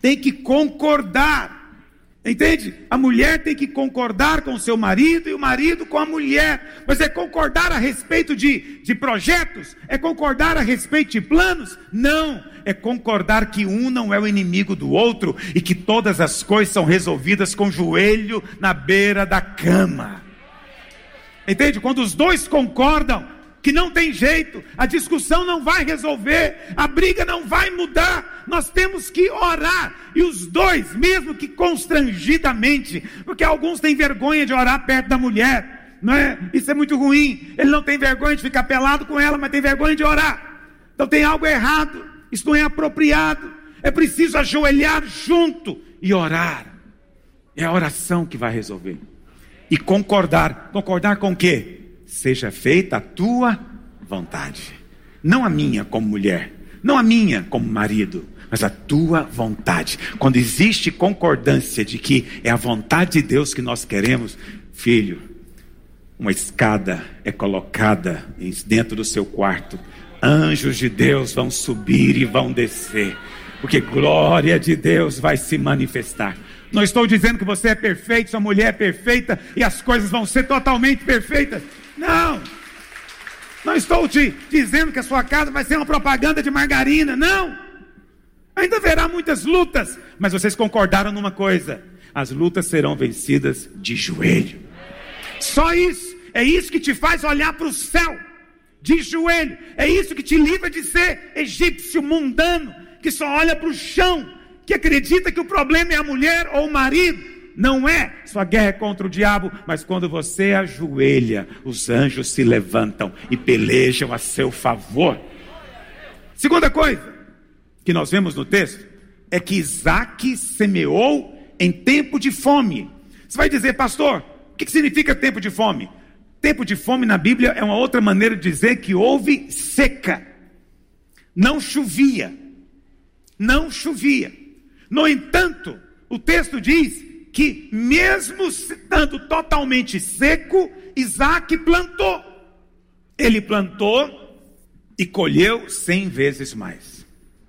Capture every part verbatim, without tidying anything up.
tem que concordar. Entende? A mulher tem que concordar com o seu marido e o marido com a mulher. Mas é concordar a respeito de, de projetos? É concordar a respeito de planos? Não, é concordar que um não é o inimigo do outro e que todas as coisas são resolvidas com o joelho na beira da cama. Entende? Quando os dois concordam que não tem jeito, a discussão não vai resolver, a briga não vai mudar, nós temos que orar, e os dois, mesmo que constrangidamente, porque alguns têm vergonha de orar perto da mulher, não é? Isso é muito ruim. Ele não tem vergonha de ficar pelado com ela, mas tem vergonha de orar. Então tem algo errado, isso não é apropriado, é preciso ajoelhar junto e orar. É a oração que vai resolver. E concordar, concordar com o quê? Seja feita a tua vontade, não a minha como mulher, não a minha como marido, mas a tua vontade. Quando existe concordância de que é a vontade de Deus que nós queremos, filho, uma escada é colocada dentro do seu quarto, anjos de Deus vão subir e vão descer, porque glória de Deus vai se manifestar. Não estou dizendo que você é perfeito, sua mulher é perfeita e as coisas vão ser totalmente perfeitas. Não, não estou te dizendo que a sua casa vai ser uma propaganda de margarina, não. Ainda haverá muitas lutas, mas vocês concordaram numa coisa: as lutas serão vencidas de joelho. Só isso, é isso que te faz olhar para o céu, de joelho. É isso que te livra de ser egípcio mundano, que só olha para o chão, que acredita que o problema é a mulher ou o marido. Não é, sua guerra é contra o diabo, mas quando você ajoelha, os anjos se levantam e pelejam a seu favor. Segunda coisa que nós vemos no texto é que Isaac semeou em tempo de fome. Você vai dizer, pastor, o que significa tempo de fome? Tempo de fome na Bíblia é uma outra maneira de dizer que houve seca, não chovia, não chovia. No entanto, o texto diz que mesmo estando totalmente seco, Isaac plantou. Ele plantou e colheu cem vezes mais.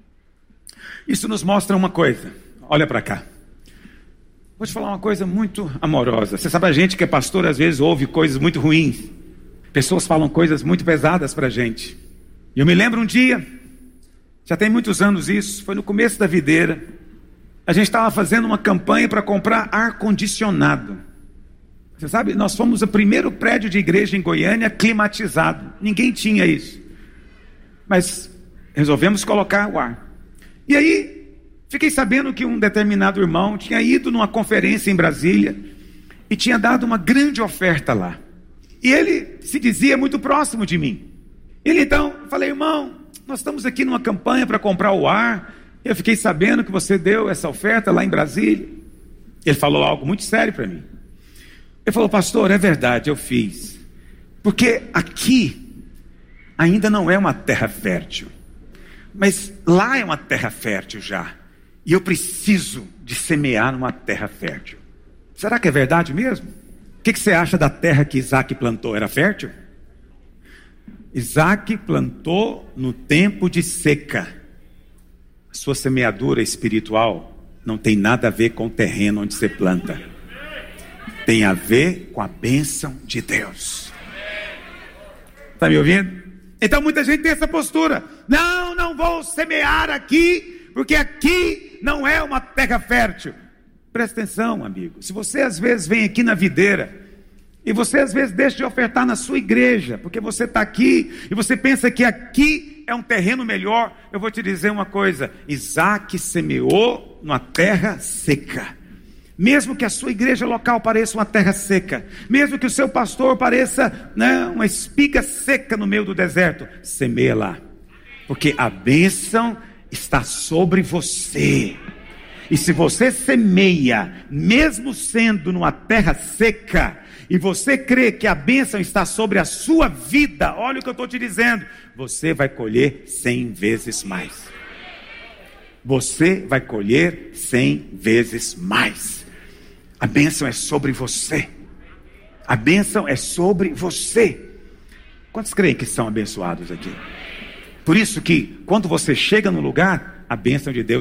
Isso nos mostra uma coisa. Olha para cá. Vou te falar uma coisa muito amorosa. Você sabe, a gente que é pastor às vezes ouve coisas muito ruins. Pessoas falam coisas muito pesadas para a gente. E eu me lembro um dia, já tem muitos anos isso, foi no começo da videira. A gente estava fazendo uma campanha para comprar ar-condicionado. Você sabe, nós fomos o primeiro prédio de igreja em Goiânia climatizado. Ninguém tinha isso. Mas resolvemos colocar o ar. E aí, fiquei sabendo que um determinado irmão tinha ido numa conferência em Brasília e tinha dado uma grande oferta lá. E ele se dizia muito próximo de mim. Ele então, falei, irmão, nós estamos aqui numa campanha para comprar o ar. Eu fiquei sabendo que você deu essa oferta lá em Brasília. Ele falou algo muito sério para mim. Ele falou, pastor, é verdade, eu fiz. Porque aqui ainda não é uma terra fértil. Mas lá é uma terra fértil já. E eu preciso de semear numa terra fértil. Será que é verdade mesmo? O que, que você acha da terra que Isaac plantou? Era fértil? Isaac plantou no tempo de seca. Sua semeadura espiritual não tem nada a ver com o terreno onde você planta. Tem a ver com a bênção de Deus. Está me ouvindo? Então muita gente tem essa postura. Não, não vou semear aqui, porque aqui não é uma terra fértil. Presta atenção, amigo. Se você às vezes vem aqui na videira, e você às vezes deixa de ofertar na sua igreja, porque você está aqui, e você pensa que aqui é um terreno melhor, eu vou te dizer uma coisa: Isaac semeou numa terra seca. Mesmo que a sua igreja local pareça uma terra seca, mesmo que o seu pastor pareça, né, uma espiga seca no meio do deserto, semeia lá, porque a bênção está sobre você. E se você semeia, mesmo sendo numa terra seca, e você crê que a bênção está sobre a sua vida, olha o que eu estou te dizendo, você vai colher cem vezes mais. Você vai colher cem vezes mais. A bênção é sobre você. A bênção é sobre você. Quantos creem que são abençoados aqui? Por isso que quando você chega no lugar, a bênção de Deus